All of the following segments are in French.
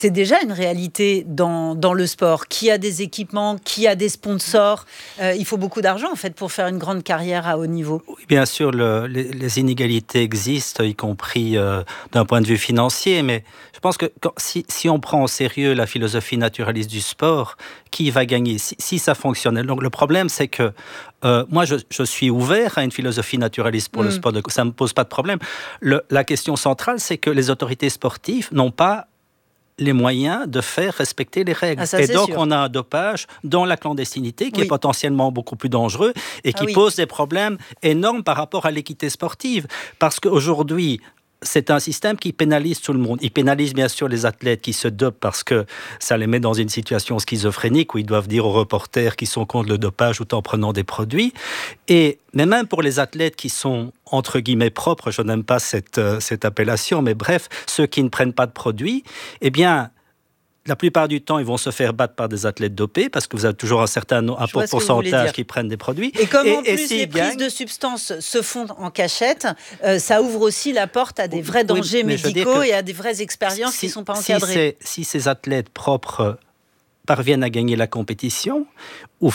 C'est déjà une réalité dans le sport. Qui a des équipements, qui a des sponsors. Il faut beaucoup d'argent, en fait, pour faire une grande carrière à haut niveau. Oui, bien sûr, les inégalités existent, y compris d'un point de vue financier, mais je pense que si on prend au sérieux la philosophie naturaliste du sport, qui va gagner si ça fonctionne? Donc, le problème, c'est que moi, je suis ouvert à une philosophie naturaliste pour le sport. Ça ne me pose pas de problème. La question centrale, c'est que les autorités sportives n'ont pas les moyens de faire respecter les règles. Ça, et donc, sûr. on a un dopage dans la clandestinité qui est potentiellement beaucoup plus dangereux et qui pose des problèmes énormes par rapport à l'équité sportive. Parce qu'aujourd'hui, c'est un système qui pénalise tout le monde. Il pénalise bien sûr les athlètes qui se dopent parce que ça les met dans une situation schizophrénique où ils doivent dire aux reporters qu'ils sont contre le dopage tout en prenant des produits. Mais même pour les athlètes qui sont entre guillemets propres, je n'aime pas cette appellation, mais bref, ceux qui ne prennent pas de produits, eh bien, la plupart du temps, ils vont se faire battre par des athlètes dopés parce que vous avez toujours un certain pourcentage qui prennent des produits. Et comme en plus les prises de substances se font en cachette, ça ouvre aussi la porte à des vrais dangers médicaux et à des vraies expériences qui ne sont pas encadrées. Si ces athlètes propres parviennent à gagner la compétition ou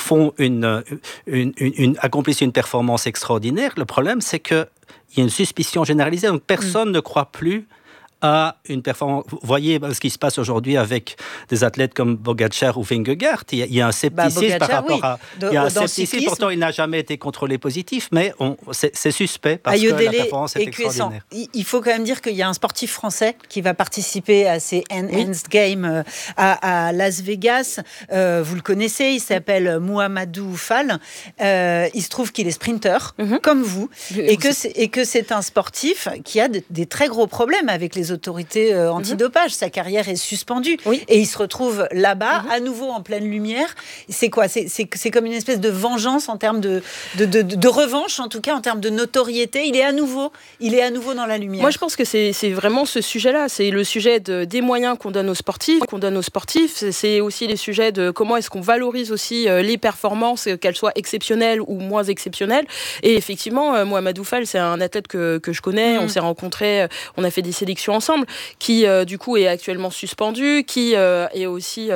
accomplissent une performance extraordinaire, le problème, c'est qu'il y a une suspicion généralisée. Donc personne ne croit plus à une performance. Vous voyez ce qui se passe aujourd'hui avec des athlètes comme Pogačar ou Vingegaard. Il y a un scepticisme par rapport à... Il y a un scepticisme, pourtant il n'a jamais été contrôlé positif, mais c'est suspect parce que la performance est extraordinaire. Il faut quand même dire qu'il y a un sportif français qui va participer à ces Enhanced Games à Las Vegas. Vous le connaissez, il s'appelle Mouhamadou Fall. Il se trouve qu'il est sprinter, comme vous, et que c'est un sportif qui a des très gros problèmes avec les autorités antidopage. Sa carrière est suspendue. Et il se retrouve là-bas, à nouveau en pleine lumière. C'est quoi ? C'est comme une espèce de vengeance en termes de revanche, en tout cas en termes de notoriété. Il est à nouveau dans la lumière. Moi, je pense que c'est vraiment ce sujet-là. C'est le sujet des moyens qu'on donne aux sportifs. C'est aussi les sujets de comment est-ce qu'on valorise aussi les performances, qu'elles soient exceptionnelles ou moins exceptionnelles. Et effectivement, Mouhamadou Fall, c'est un athlète que je connais. On s'est rencontrés, on a fait des sélections ensemble, qui du coup est actuellement suspendu, qui est aussi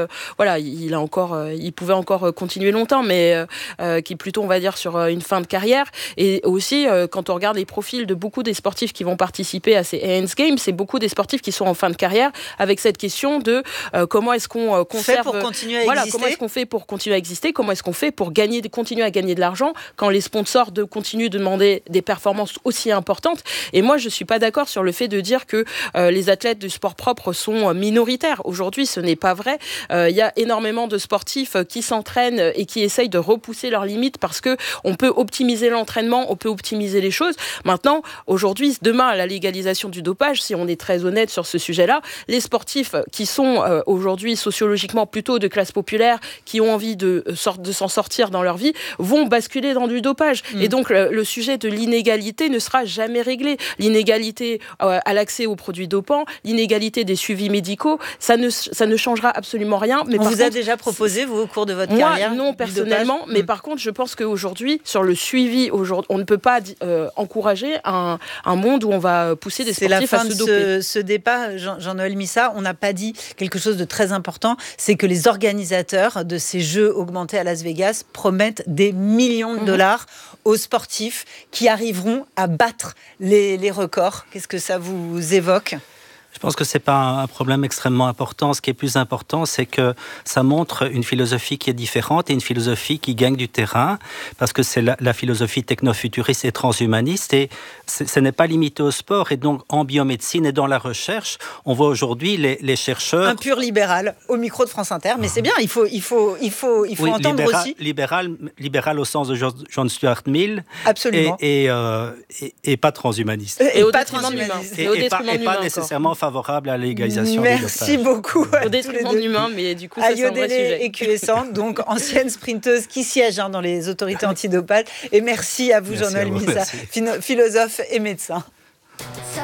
il pouvait encore continuer longtemps, mais qui est plutôt, on va dire, sur une fin de carrière. Et aussi quand on regarde les profils de beaucoup des sportifs qui vont participer à ces Enhanced Games, c'est beaucoup des sportifs qui sont en fin de carrière avec cette question de comment est-ce qu'on conserve, comment est-ce qu'on fait pour continuer à exister, comment est-ce qu'on fait pour continuer à gagner de l'argent quand les sponsors continuent de demander des performances aussi importantes. Et moi je suis pas d'accord sur le fait de dire que les athlètes du sport propre sont minoritaires. Aujourd'hui, ce n'est pas vrai. Il y a énormément de sportifs qui s'entraînent et qui essayent de repousser leurs limites parce qu'on peut optimiser l'entraînement, on peut optimiser les choses. Maintenant, aujourd'hui, demain, à la légalisation du dopage, si on est très honnête sur ce sujet-là, les sportifs qui sont aujourd'hui sociologiquement plutôt de classe populaire, qui ont envie de s'en sortir dans leur vie, vont basculer dans du dopage. Et donc, le sujet de l'inégalité ne sera jamais réglé. L'inégalité à l'accès aux produits dopants, l'inégalité des suivis médicaux, ça ne changera absolument rien. Mais on vous a déjà proposé, vous, au cours de votre carrière? Non, personnellement, mais par contre, je pense qu'aujourd'hui, sur le suivi, on ne peut pas encourager un monde où on va pousser des sportifs à se doper. C'est la fin de ce débat, Jean-Noël Missa. On n'a pas dit quelque chose de très important, c'est que les organisateurs de ces Jeux augmentés à Las Vegas promettent des millions de dollars aux sportifs qui arriveront à battre les records. Qu'est-ce que ça vous évoque ? Je pense que ce n'est pas un problème extrêmement important. Ce qui est plus important, c'est que ça montre une philosophie qui est différente et une philosophie qui gagne du terrain, parce que c'est la philosophie technofuturiste et transhumaniste, et ce n'est pas limité au sport. Et donc, en biomédecine et dans la recherche, on voit aujourd'hui les chercheurs... Un pur libéral au micro de France Inter, mais c'est bien, il faut entendre aussi... Libéral au sens de John Stuart Mill. Absolument. Et pas transhumaniste. Et au détriment de l'humain. Et pas nécessairement favorable à la légalisation. Merci beaucoup. Au détriment de l'humain, mais du coup, ça c'est un vrai sujet. Et QSant, donc ancienne sprinteuse qui siège dans les autorités antidopage. Et merci à vous, Jean-Noël Missa, philosophe et médecin.